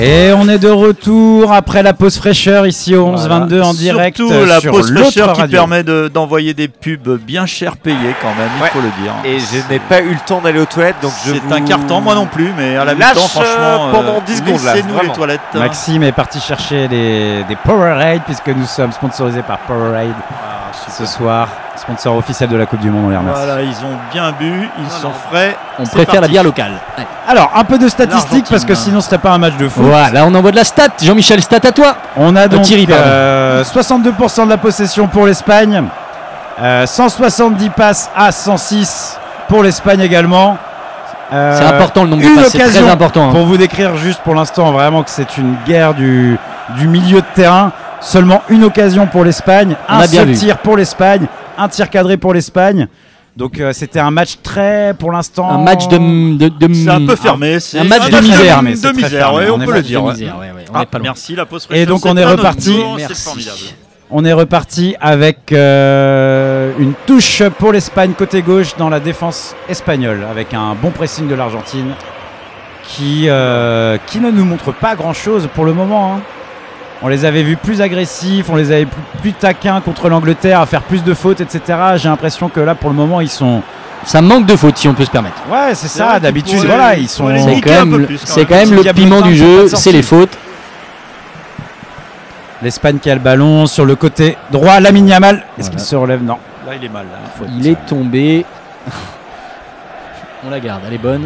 Et on est de retour après la pause fraîcheur ici au 11-22 en direct. Surtout la sur pause fraîcheur qui radio. permet d'envoyer des pubs bien cher payés quand même, il faut le dire. Et je n'ai pas eu le temps d'aller aux toilettes, donc c'est un carton, moi non plus, mais à la mi-temps, franchement, pendant 10 secondes là. Laissez-nous les toilettes. Maxime est parti chercher des Powerade puisque nous sommes sponsorisés par Powerade ce soir, sponsor officiel de la Coupe du Monde. On les remercie. Voilà, ils ont bien bu, ils sont frais. On préfère la bière locale. Ouais. Alors, un peu de statistiques parce que sinon ce serait pas un match de foot. Voilà, on envoie de la stat. Jean-Michel, stat à toi. On a donc Thierry, 62% de la possession pour l'Espagne, 170 passes à 106 pour l'Espagne également. C'est important le nombre de passes, c'est très important. Pour vous décrire juste pour l'instant vraiment que c'est une guerre du milieu de terrain. Seulement une occasion pour l'Espagne, un seul tir pour l'Espagne, un tir cadré pour l'Espagne. Donc c'était un match très, pour l'instant... Un match de c'est un peu fermé. C'est un match de misère. Mais de misère, on peut le dire. Merci, la pause fraîcheur. Et donc on est reparti. C'est formidable. On est reparti avec une touche pour l'Espagne côté gauche dans la défense espagnole, avec un bon pressing de l'Argentine qui ne nous montre pas grand-chose pour le moment. On les avait vus plus agressifs, on les avait plus taquins contre l'Angleterre, à faire plus de fautes, etc. J'ai l'impression que là, pour le moment, ils sont... Ça manque de fautes, si on peut se permettre. Ouais, c'est ça, d'habitude, voilà, ils sont... C'est quand même le piment du jeu, c'est les fautes. L'Espagne qui a le ballon sur le côté droit, Lamine Yamal. Est-ce qu'il se relève? Non. Là, il est mal. Là. Il est tombé. On la garde, elle est bonne.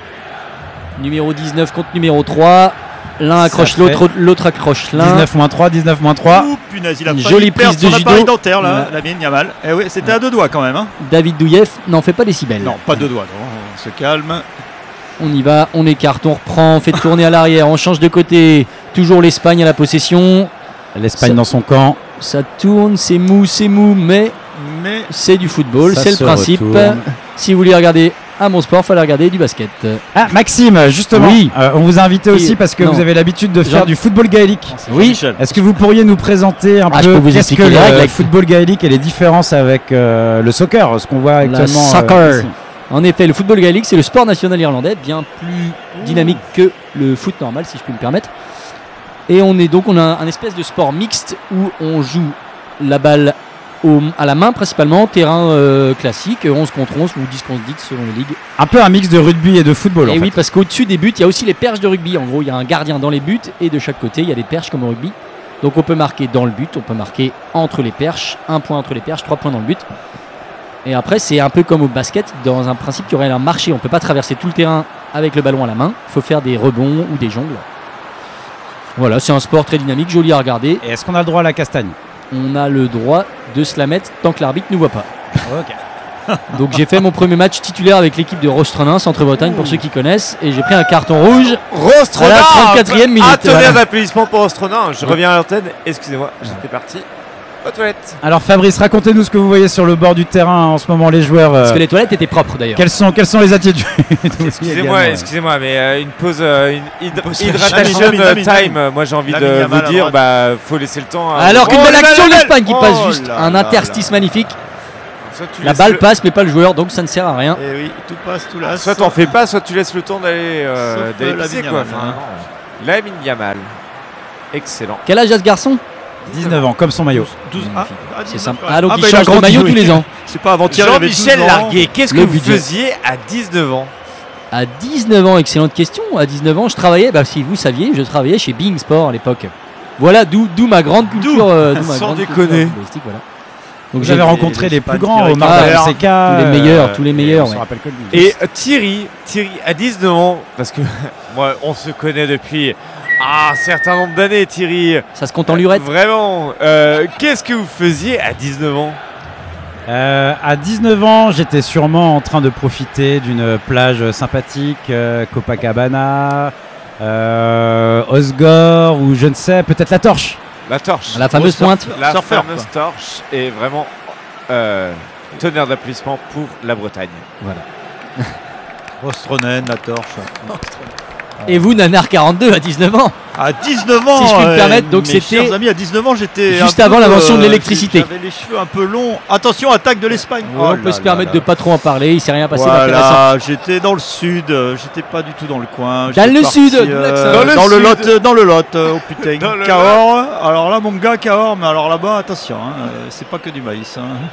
Numéro 19 contre numéro 3. L'un accroche l'autre, l'autre accroche l'un. 19-3, 19-3. Ouh, punaise, il a une jolie prise de judo. Dentaire, là, Lamine Yamal. Eh oui, c'était à deux doigts quand même. Hein. David Douillet n'en fait pas des si belles. Non, pas deux doigts. Non. On se calme. On y va, on écarte, on reprend, on fait tourner à l'arrière, on change de côté. Toujours l'Espagne à la possession. L'Espagne dans son camp. Ça tourne, c'est mou, mais c'est du football, c'est le principe. Si vous voulez regarder un bon sport, il fallait regarder du basket. Ah, Maxime, justement, oui. on vous a invité aussi parce que vous avez l'habitude de faire du football gaélique. Oui. Est-ce que vous pourriez nous présenter un peu qu'est-ce que le football gaélique et les différences avec le soccer, ce qu'on voit actuellement? Soccer. En effet, le football gaélique, c'est le sport national irlandais, bien plus dynamique que le foot normal, si je puis me permettre. Et on a un espèce de sport mixte où on joue la balle à la main principalement, terrain classique, 11 contre 11 ou 10 contre 10 selon les ligues. Un peu un mix de rugby et de football. Et oui, parce qu'au-dessus des buts, il y a aussi les perches de rugby. En gros, il y a un gardien dans les buts et de chaque côté, il y a des perches comme au rugby. Donc on peut marquer dans le but, on peut marquer entre les perches, 1 point entre les perches, 3 points dans le but. Et après, c'est un peu comme au basket, dans un principe qui aurait un marché. On ne peut pas traverser tout le terrain avec le ballon à la main. Il faut faire des rebonds ou des jongles. Voilà, c'est un sport très dynamique, joli à regarder. Et est-ce qu'on a le droit à la castagne? On a le droit de se la mettre tant que l'arbitre ne voit pas. Ok. Donc j'ai fait mon premier match titulaire avec l'équipe de Rostrenin, Centre-Bretagne, pour ceux qui connaissent. Et j'ai pris un carton rouge Rostrenin, à la 34e minute. Tonnerre d'applaudissements pour Rostrenin. Je reviens à l'antenne. Excusez-moi, j'étais parti aux toilettes. Alors Fabrice, racontez-nous ce que vous voyez sur le bord du terrain en ce moment, les joueurs. Parce que les toilettes étaient propres d'ailleurs. Quelles sont les attitudes? Excusez-moi, mais une pause, hydration time. Moi j'ai envie de vous dire, faut laisser le temps. Alors qu'une belle action de l'Espagne qui passe juste, un interstice magnifique. La balle passe mais pas le joueur, donc ça ne sert à rien. Et oui, tout passe, tout là. Soit t'en fais pas, soit tu laisses le temps d'aller pisser quoi. Lamine Yamal, excellent. Quel âge a ce garçon? 19 ans, comme son maillot. 12 c'est simple. Ah, donc il change de maillot tous les ans. C'est pas avant-hier. Jean-Michel Larguet, qu'est-ce que vous faisiez à 19 ans? À 19 ans, excellente question. À 19 ans, je travaillais, si vous saviez, je travaillais chez Being Sport à l'époque. Voilà, d'où ma grande culture. Sans déconner. Voilà. Donc j'avais rencontré les plus grands, Omar Fonseca, tous les meilleurs. On se rappelle que lui. Et Thierry, à 19 ans, parce que moi, on se connaît depuis un certain nombre d'années, Thierry. Ça se compte en lurette. Vraiment. Qu'est-ce que vous faisiez à 19 ans? À 19 ans, j'étais sûrement en train de profiter d'une plage sympathique, Copacabana, Osgore ou je ne sais, peut-être la Torche. La Torche. La fameuse pointe. La fameuse Torche est vraiment tonnerre d'applaudissements pour la Bretagne. Voilà. Rostronen, la Torche. Et vous, Nanar 42 à 19 ans. À 19 ans, si je puis me permettre, donc mes c'était chers amis, à 19 ans, j'étais juste avant l'invention de l'électricité. J'avais les cheveux un peu longs. Attention, attaque de l'Espagne. On peut se permettre de pas trop en parler. Il s'est rien passé d'intéressant. d'intéressant. J'étais dans le sud. J'étais pas du tout dans le coin. Dans le sud. Dans le Lot. Oh putain. Cahors. Alors là, mon gars, Cahors. Mais alors là-bas, attention. C'est pas que du maïs.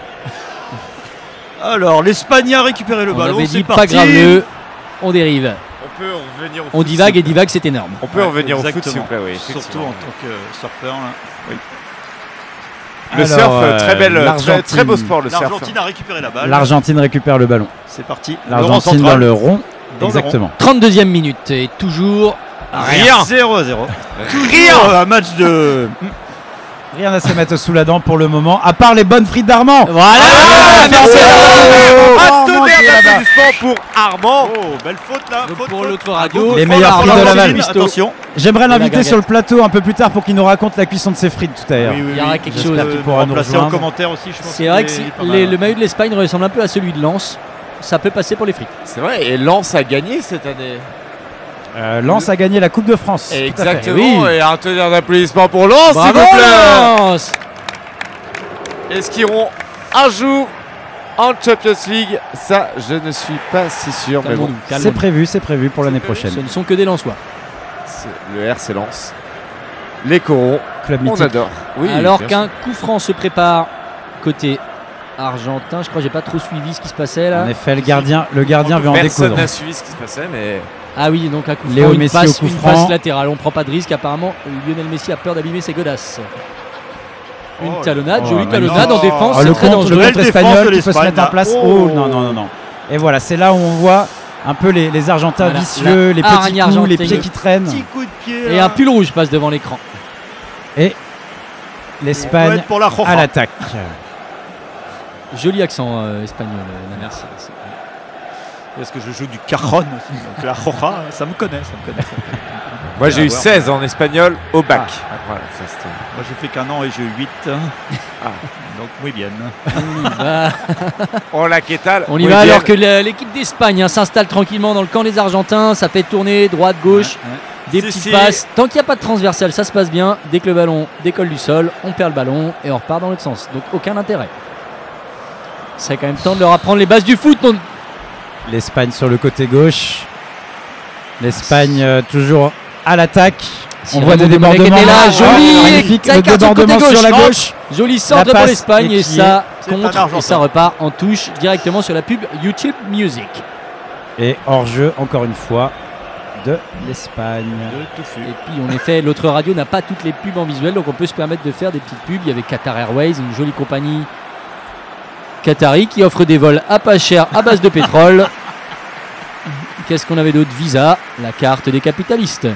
Alors, l'Espagne a récupéré le ballon. Avait dit c'est parti. pas grave. On dérive. On peut revenir au On foot, divague et divague, c'est énorme. On peut revenir au foot, s'il vous plaît, oui. Surtout en tant que surfeur. Là. Oui. Le surf, très beau sport, le surf. L'Argentine a récupéré la balle. L'Argentine récupère le ballon. C'est parti. L'Argentine dans le rond. Exactement. 32e minute et toujours rien. 0-0. Rien. Un match de... Rien à se mettre sous la dent pour le moment, à part les bonnes frites d'Armand. Voilà. Merci. Un tonnerre d'applaudissements pour Armand. Oh, belle faute là. Faute pour l'autre radio. Les meilleures frites de Laval. Attention. J'aimerais l'inviter sur le plateau un peu plus tard pour qu'il nous raconte la cuisson de ses frites tout à l'heure. Il y aura quelque chose qui pourra nous placer en rejoindre. commentaire aussi. Je pense. C'est vrai que le maillot de l'Espagne ressemble un peu à celui de Lens. Ça peut passer pour les frites. C'est vrai, et Lens a gagné cette année. Lens a gagné la Coupe de France. Exactement, oui. et un tonnerre d'applaudissements pour Lens, s'il vous Bravo plaît. Lens. Est-ce qu'ils iront un jour en Champions League? Ça, je ne suis pas si sûr. Mais bon, C'est prévu pour l'année prochaine. Ce ne sont que des Lensois. Le RC Lens. Les corons, Club on mythique. adore. Oui, Alors bien qu'un coup franc se prépare côté argentin, je crois que j'ai pas trop suivi ce qui se passait là. En effet, le gardien veut en Personne découdre. n'a suivi ce qui se passait, mais Ah oui, donc un coup Léo franc, une Messi passe, au coup une franc. passe latérale. On prend pas de risque. Apparemment, Lionel Messi a peur d'abîmer ses godasses. Une talonnade, jolie talonnade en défense, Oh, c'est le très dangereux. belle contre défense espagnol de qui peut se l'Espagne, mettre en là. place. Oh. Oh non. Et voilà, c'est là où on voit un peu les Argentins Voilà, vicieux, la les hargne petits coups, argentine. les pieds qui traînent. Petit coup de pied. Et là. un pull rouge passe devant l'écran. Et On l'Espagne peut être pour la Roja. à l'attaque. Joli accent espagnol, Nanar. Parce que je joue du cajon aussi. Donc la Roja, ça me connaît. moi j'ai eu 16 en espagnol au bac. Ah. Voilà, ça, c'était- Moi j'ai fait qu'un an et j'ai eu 8. Donc muy bien. Hola, ¿qué tal? On y Muy va bien. alors que l'équipe d'Espagne s'installe tranquillement dans le camp des Argentins. Ça fait tourner droite, gauche, des Si, petites si. passes. Tant qu'il n'y a pas de transversal, ça se passe bien. Dès que le ballon décolle du sol, on perd le ballon et on repart dans l'autre sens. Donc aucun intérêt. C'est quand même temps de leur apprendre les bases du foot. Non. L'Espagne sur le côté gauche. L'Espagne toujours à l'attaque. On voit des Raymond débordements. Domenech est là, Ah, joli, magnifique. ça Le écarte sur le côté débordement sur la gauche. gauche. Joli centre La pour passe l'Espagne et dépliée. ça C'est un contre Argentin. et ça repart en touche directement sur la pub YouTube Music. Et hors-jeu, encore une fois, de l'Espagne. De touffu. Et puis en effet, l'autre radio n'a pas toutes les pubs en visuel, donc on peut se permettre de faire des petites pubs. Il y avait Qatar Airways, une jolie compagnie qatari qui offre des vols à pas cher à base de pétrole. Qu'est-ce qu'on avait d'autre? Visa, la carte des capitalistes.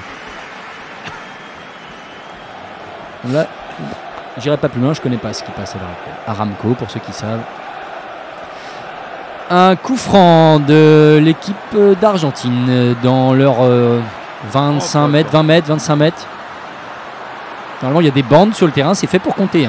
Là, j'irai pas plus loin, je connais pas ce qui passe à l'heure actuelle. Aramco, pour ceux qui savent. Un coup franc de l'équipe d'Argentine dans leur 25 mètres, 20 mètres, 25 mètres. Normalement, il y a des bandes sur le terrain, c'est fait pour compter.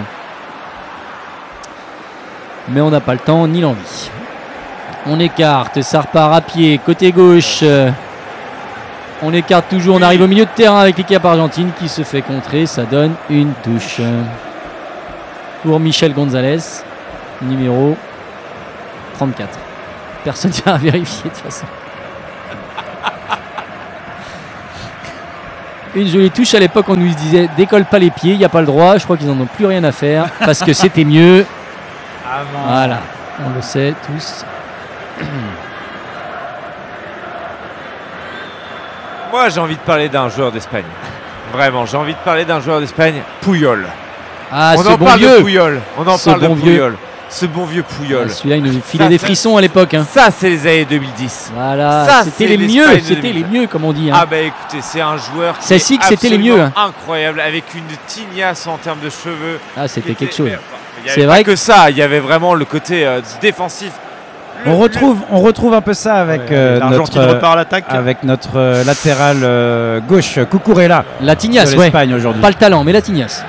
Mais on n'a pas le temps ni l'envie. On écarte, ça repart à pied, côté gauche. On écarte toujours, on arrive au milieu de terrain avec l'équipe argentine qui se fait contrer. Ça donne une touche pour Michel Gonzalez, numéro 34. Personne n'a à vérifier de toute façon. Une jolie touche. À l'époque, on nous disait décolle pas les pieds, il n'y a pas le droit. Je crois qu'ils n'en ont plus rien à faire parce que c'était mieux. Voilà, on le sait tous. Moi j'ai envie de parler d'un joueur d'Espagne. Vraiment, j'ai envie de parler d'un joueur d'Espagne, Puyol. Ah, On ce en bon parle de vieux. Puyol. On en Ce parle de bon vieux. Puyol. Ce bon vieux Puyol. Celui-là, il nous filait Ça, des ça, frissons à l'époque. Hein. Ça, c'est les années 2010. Voilà, Ça, c'était c'est les l'Espagne mieux, de c'était les 2020. mieux comme on dit. Hein. Ah bah écoutez, c'est un joueur qui Celle-ci est que c'était les absolument mieux, hein. incroyable, avec une tignasse en termes de cheveux. Ah, c'était qui quelque était- chose. mais, il y C'est avait vrai pas que ça, il y avait vraiment le côté défensif. On retrouve un peu ça avec L'Argentine repart à l'attaque. notre latéral gauche, Cucurella, La de tignasse, ouais. l'Espagne aujourd'hui. Pas le talent, mais la tignasse.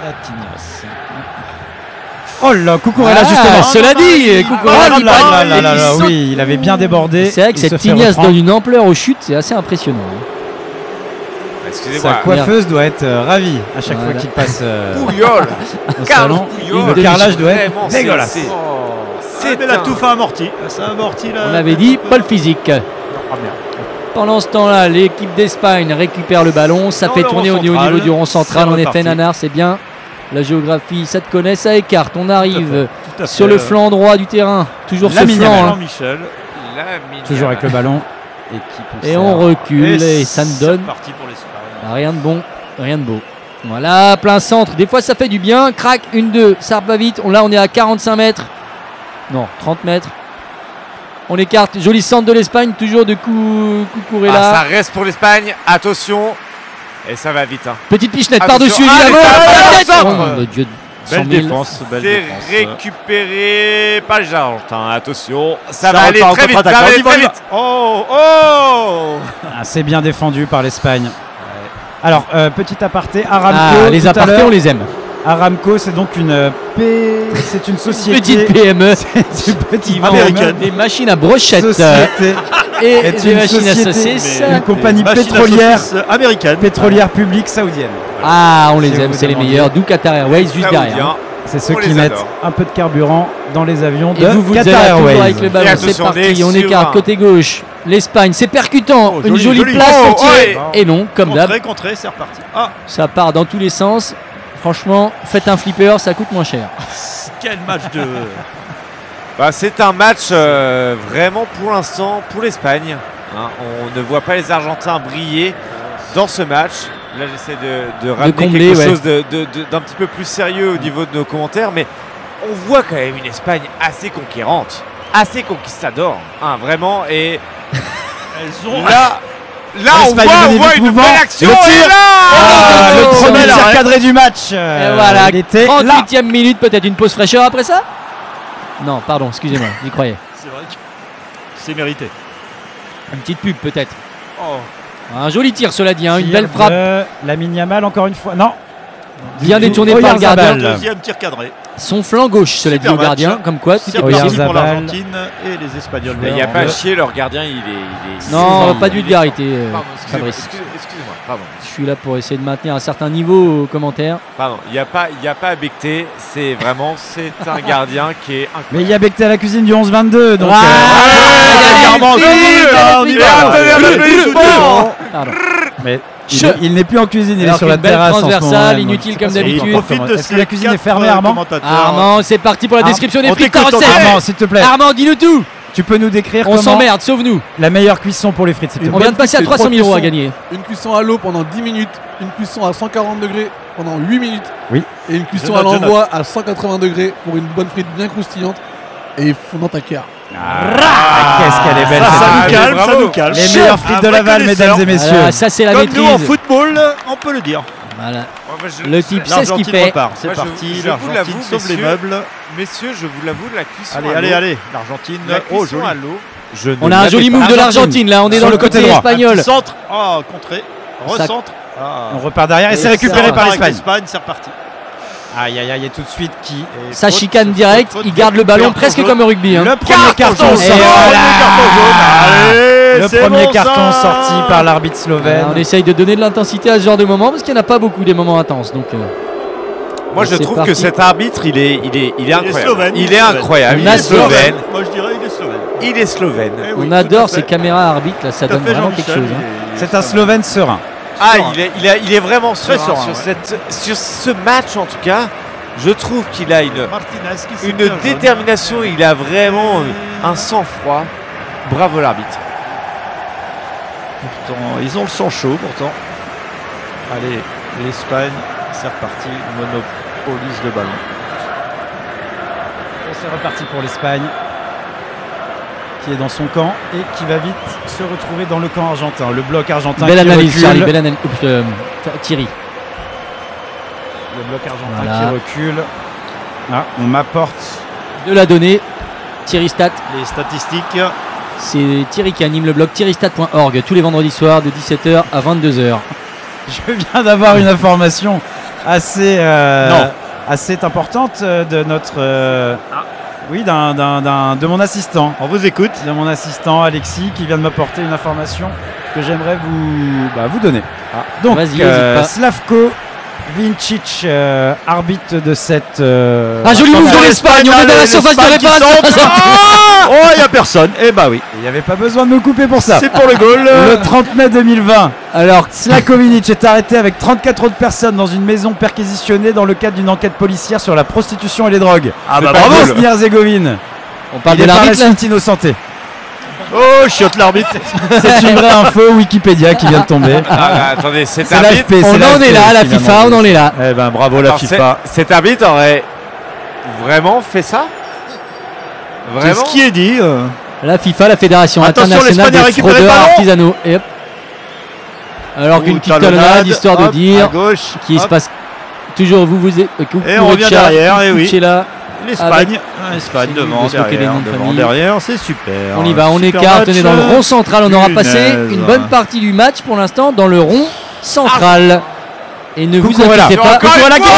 Oh là, Cucurella Ah, justement. cela dit, Cucurella, Oh là là là il là, saute. oui, il avait bien débordé. C'est vrai que Il se cette fait tignasse reprendre. donne une ampleur aux chutes, c'est assez impressionnant. Sa coiffeuse doit être ravie à chaque fois qu'il passe Pouillol au salon. Le carrelage doit être dégueulasse. Mais la touffe a amorti. Ça a amorti là. On avait dit pas le physique. Pendant ce temps-là, l'équipe d'Espagne récupère le ballon. Ça fait tourner au niveau du rond central. En effet, Nanar, c'est bien. La géographie, ça te connaît, ça écarte. On arrive tout à fait. sur le flanc droit du terrain. Toujours ce flanc. Michel. Toujours avec le ballon. Et on recule et ça ne donne parti pour l'Espagne. rien de bon, rien de beau. Voilà, plein centre. Des fois, ça fait du bien. Crac, 1-2. Ça va vite. Là, on est à 45 mètres. Non, 30 mètres. On écarte. Joli centre de l'Espagne. Toujours de Cucurella. Ça reste pour l'Espagne. Attention. Et ça va vite. Petite pichenette Attention. par-dessus, évidemment. Oh, mon Dieu. Belle défense. C'est récupéré par les Argentins. Attention. Ça va aller très vite. Ça va aller très vite. Oh. C'est bien défendu par l'Espagne. Alors, petit aparté, Aramco. Les apartés, on les aime. Aramco, c'est donc c'est une société. Petite PME. C'est une petite américaine. Des machines à brochettes. Société Et des une machines à société, saucisses. une compagnie Machine à pétrolière, saucisse américaine. pétrolière publique saoudienne. Ah, on les Si aime, vous c'est les demandiez. meilleurs. D'où Qatar Airways, juste derrière. C'est ceux On qui les mettent adore. un peu de carburant dans les avions Et de vous Qatar allez toujours Airways. avec le ballon, Et c'est attention, parti, on on est écarte sur côté gauche. L'Espagne, c'est percutant, Oh, une joli, jolie joli. place pour Oh, tirer. ouais. Et non, comme d'hab, Contré, c'est reparti. ça part dans tous les sens. Franchement, faites un flipper, ça coûte moins cher. Quel match de. C'est un match vraiment pour l'instant pour l'Espagne. On ne voit pas les Argentins briller dans ce match. Là, j'essaie de ramener combler, quelque chose d'un petit peu plus sérieux au niveau de nos commentaires, mais on voit quand même une Espagne assez conquérante, assez conquistador, vraiment. Et Elles ont. là on l'Espagne voit menait une du belle mouvement. action. Le tir. Et là Le Oh, premier là, tir ouais. cadré du match. Et voilà, il était là. 38e minute, peut-être une pause fraîcheur après ça. Non, pardon, excusez-moi, j'y croyais. C'est vrai que c'est mérité. Une petite pub peut-être. Oh. Un joli tir, cela dit, une Tir belle frappe. de Lamine Yamal encore une fois. Non. Bien détourné par le Oyarzabal. gardien. Deuxième tir cadré. Son flanc gauche, cela dit Super au gardien, match. comme quoi tout C'est est reparti possible. pour Oyarzabal. l'Argentine et les Espagnols. il n'y a pas à chier, leur gardien, il est Non, pas de vulgarité, Pardon, Fabrice. excusez-moi, pardon. Je suis là pour essayer de maintenir un certain niveau aux commentaires. Pardon, il n'y a pas à becter, c'est un gardien qui est incroyable. Mais il y a Becté à la cuisine du 11-22. Donc, Pardon. mais Che. il n'est plus en cuisine, il est Alors sur la qu'une belle terrasse. en ce moment transversale, même. inutile comme Je sais pas si d'habitude. on Profite de Est-ce que la ces cuisine est quatre fermée, Armand commentateurs. Armand, c'est parti pour la description des on frites t'écoute, Tarocelle. Armand, s'il te plaît. Armand, dis-nous tout. Tu peux nous décrire On comment s'emmerde, sauve-nous. la meilleure cuisson pour les frites, s'il te On plaît. vient de passer à C'est 300 000 euros à trois gagner. Une cuisson à l'eau pendant 10 minutes, une cuisson à 140 degrés pendant 8 minutes. Oui. Et une cuisson Je à note, je l'envoi à 180 degrés pour une bonne frite bien croustillante et fondante à cœur. Qu'est-ce qu'elle est belle Ça cette nous frite. calme, ça bravo. nous calme. Les meilleures frites de Laval, mesdames et messieurs. Voilà, ça c'est la Comme nous en maîtrise. football, on peut le dire. Voilà. Moi, Le type sait ce L'Argentine qu'il fait. repart. C'est Moi, je parti. vous L'Argentine l'avoue, sauve les messieurs. meubles. Messieurs, je vous l'avoue, la cuisson Allez, à allez, l'eau. allez. L'Argentine. La Oh, cuisson joli. à l'eau. je ne On a un l'avais joli pas. move de Argentine. l'Argentine là, on est Sur dans le le côté côté droit. espagnol. Petit centre. Ah, contré. Ça- Recentre. Ah. On repart derrière et Et c'est récupéré ça, par Avec l'Espagne. l'Espagne, c'est reparti. Aïe aïe aïe, et tout de suite qui. Et Ça faute, chicane faute, direct, faute, il garde le ballon carton presque jaune. comme au rugby. hein. Le premier carton jaune. sorti. Et voilà. Allez, Le c'est premier bon, carton ça. sorti par l'arbitre Voilà, slovène. on essaye de donner de l'intensité à ce genre de moment parce qu'il n'y en a pas beaucoup des moments intenses. Donc, Moi, je c'est trouve parti. que cet arbitre, il est incroyable. slovène, Il est incroyable. On Il est adore. slovène. Moi, je dirais, il est slovène. Il est slovène. Eh oui, on tout adore à fait. ces caméras arbitres là, ça Tout à donne fait, vraiment quelque Jean-Michel, chose. hein. il est C'est un Slovène serein. Ah, Serein. il est vraiment Très serein serein, sur ce match en tout cas. Je trouve qu'il a Martinez qui s'est une mis un jaune. détermination. Il a vraiment un sang-froid. Bravo l'arbitre. Pourtant, ils ont le sang chaud pourtant. Allez, l'Espagne, c'est reparti, monopolise le ballon. Et c'est reparti pour l'Espagne, qui est dans son camp et qui va vite se retrouver dans le camp argentin. Le bloc argentin Belle qui analyse, recule. Charlie, belle analyse. Thierry. Le bloc argentin Voilà. qui recule. Ah, on m'apporte. De la donnée. Thierry Stat. Les statistiques, C'est Thierry qui anime le blog thierrystat.org tous les vendredis soirs de 17h à 22h. Je viens d'avoir une information assez, Non. assez importante de notre Oui, de mon assistant. On vous écoute. De mon assistant Alexis qui vient de m'apporter une information que j'aimerais vous donner. Donc, vas-y, hésite pas. Slavko Vincic, arbitre de cette. Un joli move de l'Espagne, on est dans la surface de réparation. Oh, il n'y a personne. Eh bah oui. Il n'y avait pas besoin de me couper pour ça. C'est pour le goal. Le 30 mai 2020, Alors, Slavko Vincic est arrêté avec 34 autres personnes dans une maison perquisitionnée dans le cadre d'une enquête policière sur la prostitution et les drogues. Ah bah pas bravo. cool. Bosnie-Herzégovine. on parle Il de est par la l'arbitre là. suite innocenté. Oh, chiotte l'arbitre. C'est une vraie info Wikipédia qui vient de tomber. Attendez, cet C'est arbitre, l'AFP. On en est là, la FIFA, on en est là. Eh ben bravo la alors, FIFA. cet arbitre aurait vraiment fait ça? C'est Vraiment? ce qui est dit. La FIFA, la Fédération Attention, internationale l'Espagne a des récupéré le fraudeurs ballon. artisanaux. Et hop. Alors qu'une petite talonnade, histoire de hop, dire à gauche. qu'il se hop. passe toujours vous Et on revient derrière, et oui. Là. L'Espagne. L'Espagne C'est devant, nul de se moquer des derrière, noms de devant, famille. derrière, c'est super. On y va, on Super écarte, on match. est dans le rond central. On aura passé Punaise. une bonne partie du match pour l'instant dans le rond central. Et ne vous Cucurella. inquiétez pas. Cucurella qui-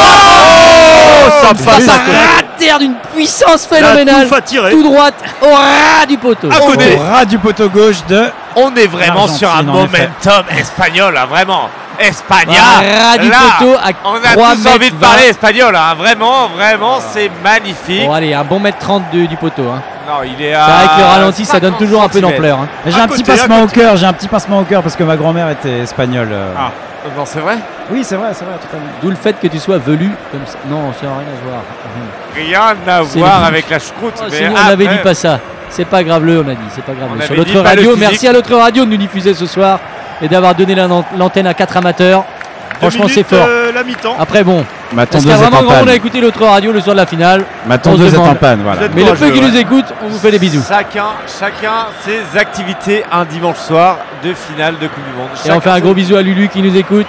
Oh, ça passe à côté. terre d'une puissance La phénoménale. touffe à tirer. Tout droite au ras du poteau. À côté. Au ras du poteau gauche de. On est vraiment sur un L'Argentine, en effet. momentum espagnol, hein, vraiment. Espagna. Au ras du Là, poteau à on a 3 tous envie mètres de parler espagnol, hein. Vraiment, c'est magnifique. Bon allez, un bon mètre 30 du poteau. Hein. Non, il est C'est à. vrai que le ralenti, ça donne 50 toujours un peu centimètres. d'ampleur. Hein. J'ai À un petit côté, à pincement au côté. cœur. J'ai un petit pincement au cœur parce que ma grand-mère était espagnole. Ah, non, c'est vrai. Oui, c'est vrai, totalement. D'où le fait que tu sois velu comme ça. Non, ça n'a rien à voir. Rien à C'est voir le- avec la choucroute. Oh, mais sinon, on avait après- dit pas ça. C'est pas grave, on a dit. C'est pas grave. On Sur avait l'autre dit pas le radio, physique. merci à l'autre radio de nous diffuser ce soir et d'avoir donné l'antenne à 4 amateurs. Franchement, c'est fort. La mi-temps. Après, bon, Ma est-ce qu'il y a tondeuse est vraiment en grand monde à panne. écouter l'autre radio le soir de la finale? Ma On se tondeuse est demande. en panne, voilà. Vous êtes Mais le peu courageux, qui nous ouais. écoute, on vous fait des bisous. Chacun ses activités un dimanche soir de finale de Coupe du Monde. Et on fait un gros bisou à Lulu qui nous écoute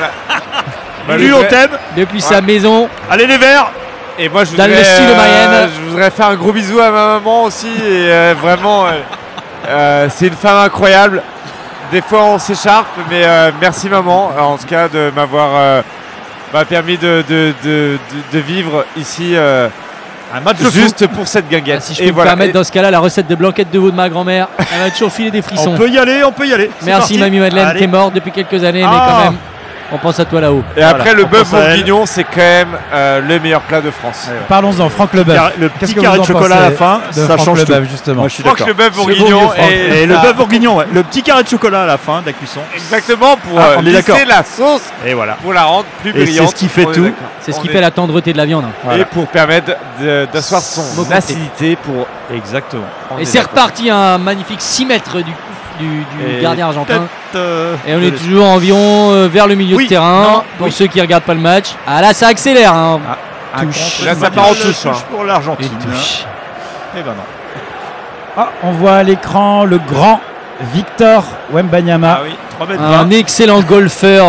Voilà. Lui, on t'aime. depuis Ouais. sa maison. Allez les Verts. Et moi, je Dans le voudrais, sud de Mayenne. je voudrais faire un gros bisou à ma maman aussi. Et vraiment, c'est une femme incroyable. Des fois, on s'écharpe, mais merci maman, en tout cas, de m'avoir permis de vivre ici Un match de juste pour cette guinguette. Ah, si je peux me permettre, dans ce cas-là, la recette de blanquette de veau de ma grand-mère, elle m'a toujours filé des foot. frissons. On peut y aller. C'est Merci parti. mamie Madeleine, Allez. t'es morte depuis quelques années, mais Ah. quand même, on pense à toi là-haut. Et après, Voilà, le on bœuf pense à elle. bourguignon, c'est quand même le meilleur plat de France. Parlons-en, Franck Leboeuf. Le Qu'est-ce petit que carré vous de en chocolat à la pensez fin, de ça Franck change tout. Leboeuf, justement. Moi, je suis Je crois que d'accord. le bœuf Ce bon bourguignon vieux Franck. Et le ça- bœuf bourguignon, ouais. Le petit carré de chocolat à la fin de la cuisson. Exactement pour Ah, on est lisser d'accord. la sauce, Et voilà. pour la rendre plus Et c'est brillante. ce qui fait On est tout. d'accord. C'est ce On qui est- fait la tendreté de la viande. hein. Et pour permettre d'asseoir son Moqueté. acidité pour. Exactement. on Et est c'est d'accord. reparti un magnifique 6 mètres du Et gardien argentin. peut-être, Et on est toujours environ vers le milieu Oui, de terrain. non, Pour oui. ceux qui regardent pas le match. Ah là, ça accélère. Hein. touche. Là, ça part en touche, hein. pour Et l'Argentine. touche. Eh ben non. Ah, on voit à l'écran le grand Victor Wembanyama. Ah oui, 3 mètres Un 20. excellent golfeur.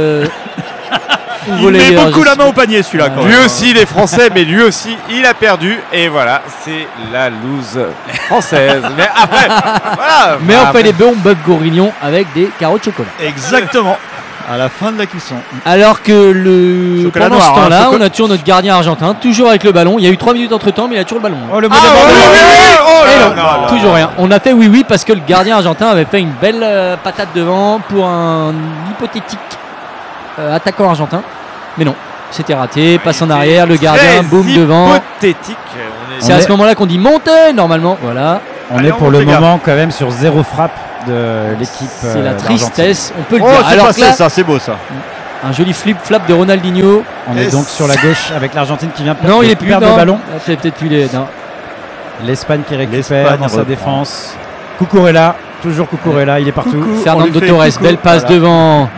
Il met volleyeur, beaucoup je la sais. main au panier celui-là quand Lui même. aussi, il est français, mais lui aussi, il a perdu. Et voilà, c'est la loose française. Mais après, voilà. Mais on Après, fait des bons bœufs bourguignons avec des carreaux de chocolat. Exactement. À la fin de la cuisson. Alors que Chocolat pendant noir, ce hein, temps-là, chocolat- on a toujours notre gardien argentin, toujours avec le ballon. Il y a eu 3 minutes entre temps, mais il a toujours le ballon. Oh, le Ah, bon oui, débordement. oui, oui, oui. Oh Et là non, là. toujours rien. On a fait oui parce que le gardien argentin avait fait une belle patate devant pour un hypothétique attaquant argentin. Mais non, c'était raté. Passe en arrière, le gardien, Très boum devant. hypothétique. On est- C'est à ce moment-là qu'on dit montez normalement. Voilà, On Allez, est pour on le fait gaffe. moment quand même sur 0 frappe de l'équipe. c'est la d'Argentine. tristesse. On peut le Oh, dire. c'est Alors que passé là, ça, c'est beau ça. un joli flip-flap de Ronaldinho. On est Yes. donc sur la gauche avec l'Argentine qui vient Non, il est de plus perdre non. le ballon. Ah, c'est peut-être plus les. Non. L'Espagne qui récupère L'Espagne dans sa reprend. défense. Cucurella, toujours Cucurella, il est partout. Coucou. On Fernando lui fait Torres, coucou. belle passe Voilà. devant.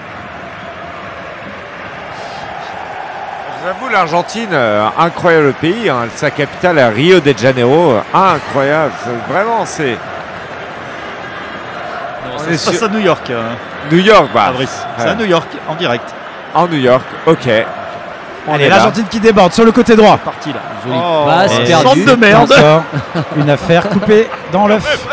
J'avoue, l'Argentine, incroyable pays. Hein. Sa capitale est Rio de Janeiro. Incroyable. Vraiment, c'est. On est Ça passe sur à New York, New York, bah. Fabrice. C'est Ouais. à New York, en direct. En New York, ok. On Allez, est là. l'Argentine qui déborde sur le côté droit. Parti là. Jolie Oh, passe et perdue. centre de merde. Encore une affaire coupée dans l'œuf.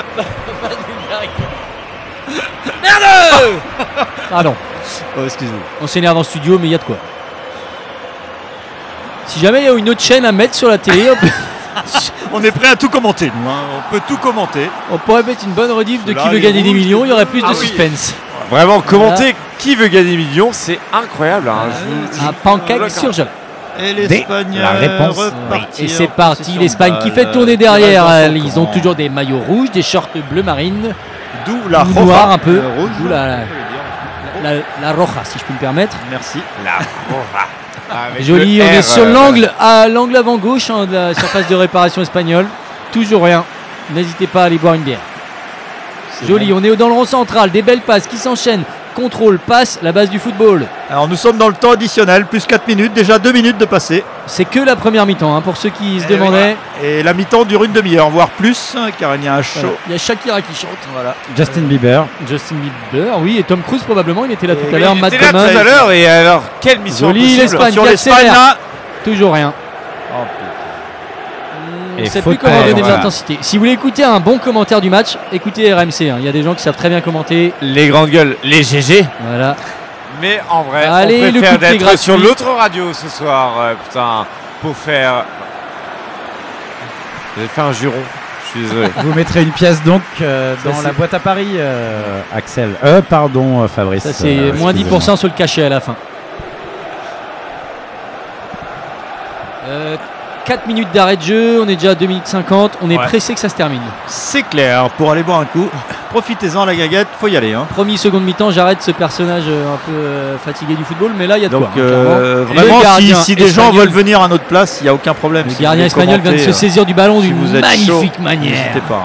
Pardon. Oh, excusez-moi. On s'énerve en studio, mais il y a de quoi. Si jamais il y a une autre chaîne à mettre sur la télé, On est prêt à tout commenter, nous. Hein. On peut tout commenter. On pourrait mettre une bonne rediff de Là, qui veut les gagner des rouges, millions, il y aurait plus Ah de oui. suspense. Vraiment, commenter qui veut gagner des millions, c'est incroyable. Hein. Un pancake surgelé. Et l'Espagne la réponse. repartit Et c'est en parti, possession l'Espagne de qui fait balle. tourner Qui reste derrière. dans son Ils ont camp. toujours des maillots rouges, des shorts bleu marine, D'où la ou roja, noir un peu. rouge. D'où la roja, si je peux me permettre. Merci. Joli, on est sur l'angle avant gauche de la surface de réparation espagnole. Toujours rien. N'hésitez pas à aller boire une bière. Joli, on est dans le rond central, des belles passes qui s'enchaînent. Contrôle, passe, la base du football. Alors nous sommes dans le temps additionnel, plus 4 minutes, déjà 2 minutes de passé. C'est que la première mi-temps, hein, pour ceux qui se Et demandaient. voilà. Et la mi-temps dure une demi-heure, voire plus, hein, car il y a un show. Voilà. Il y a Shakira qui chante. Voilà. Justin Bieber. Justin Bieber, oui, et Tom Cruise probablement, il était là Et tout à oui, l'heure. Il Matt était là Damon, tout à l'heure et alors, quelle mission Joli, impossible. l'Espagne. Sur qui l'Espagne, accélère. là. toujours rien. On Et ne sait faute plus comment près, donner de voilà. l'intensité. Si vous voulez écouter un bon commentaire du match, écoutez RMC. hein. Il y a des gens qui savent très bien commenter. Les grandes gueules, les GG. Voilà. Mais en vrai, Allez, on le préfère coup de pied d'être gratuit. sur l'autre radio ce soir, putain, pour faire. J'ai fait un juron. Je suis désolé. Vous mettrez une pièce donc dans c'est- la boîte à Paris, Axel. Pardon, Fabrice. Ça, c'est moins 10% sur le cachet à la fin. 4 minutes d'arrêt de jeu, on est déjà à 2 minutes 50. On est Ouais. pressé que ça se termine. C'est clair, pour aller boire un coup, profitez-en la gaguette, faut y aller. Hein. Premier, seconde mi-temps, j'arrête ce personnage un peu fatigué du football, mais là il y a de Donc quoi. hein, clairement. vraiment, Le gardien si des gens espagnol- veulent venir à notre place, il n'y a aucun problème. Le Si gardien vous espagnol voulez vient de se commenter, saisir du ballon si d'une vous êtes magnifique chaud, manière. n'hésitez pas.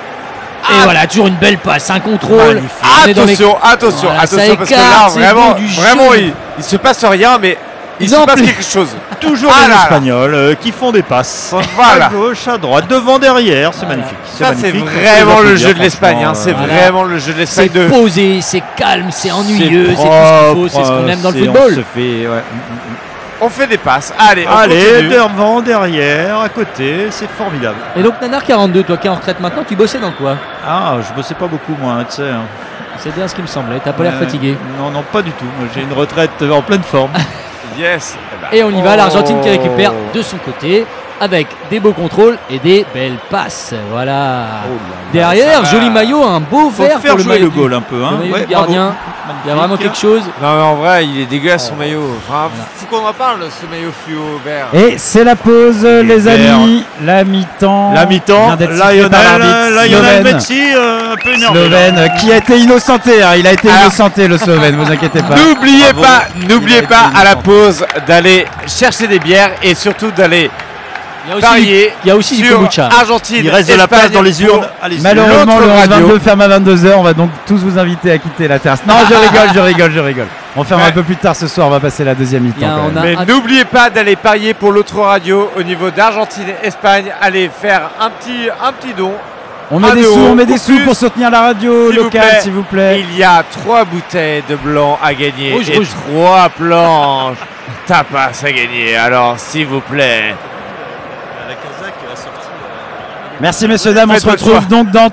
Et voilà, toujours une belle passe, un contrôle. Magnifique. On est dans les- Attention, attention, Voilà, ça attention, parce que écarte, là, c'est vraiment, beau, du vraiment, jaune. il se passe rien, mais il se Non, passe plus. quelque chose. Toujours Ah les là là. Espagnols qui font des passes. Voilà. À gauche, à droite, devant, derrière, c'est Voilà. magnifique. Ça, c'est magnifique. vraiment faut le dire, jeu de l'Espagne. franchement, Hein, c'est voilà. vraiment le jeu de l'Espagne. C'est De... posé, c'est calme, c'est ennuyeux, c'est tout ce propre, qu'il faut, c'est ce qu'on aime dans le c'est- football. on se fait, ouais. On fait des passes. Allez, on Allez, continue. devant, derrière, à côté, c'est formidable. Et donc Nanar 42, toi qui es en retraite maintenant, tu bossais dans quoi? Ah, je bossais pas beaucoup, moi, tu sais. hein. C'est bien ce qui me semblait, t'as pas l'air fatigué. Non, non, pas du tout. Moi, j'ai une retraite en pleine forme. Yes. Et on y va, l'Argentine qui Oh. récupère de son côté avec des beaux contrôles et des belles passes. Voilà. Derrière, ça va. joli maillot, un beau Faut vert faire pour le jouer maillot le du- goal un peu. Hein. le maillot Ouais, du gardien. bravo. Il y a vraiment Magnifique. quelque chose. Non, mais en vrai, il est dégueulasse son maillot. Enfin, Voilà. faut qu'on en parle, ce maillot fluo vert. Et c'est la pause, les vert. amis. La mi-temps. La mi-temps, vient d'être sifflée par Lionel, l'arbitre Lionel slovène. Messi, un peu énervé. Slovène là. qui a été innocenté. Hein. Il a été Alors- innocenté, le Slovène, vous inquiétez pas. N'oubliez Bravo. pas, Il a n'oubliez été pas à la innocent. pause d'aller chercher des bières et surtout d'aller Il y a aussi, parier il y a aussi du sur kombucha. Argentine. Il reste de la place Espagne dans les pour- urnes. Allez-y. Malheureusement, l'autre le radio. 22 ferme à 22h. On va donc tous vous inviter à quitter la terrasse. Non, je rigole. On ferme Ouais. un peu plus tard ce soir. On va passer la deuxième mi-temps. Il y a- quand on même. a- Mais Ah, n'oubliez pas d'aller parier pour l'autre radio au niveau d'Argentine et Espagne. Allez faire un petit don. On met un des sous, euro on met des ou sous plus, pour soutenir la radio s'il vous locale, plaît. s'il vous plaît. Il y a 3 bouteilles de blanc à gagner Rouge, et rouge. 3 planches tapas à gagner. Alors, s'il vous plaît. Merci messieurs dames, on Faites se votre retrouve choix. donc dans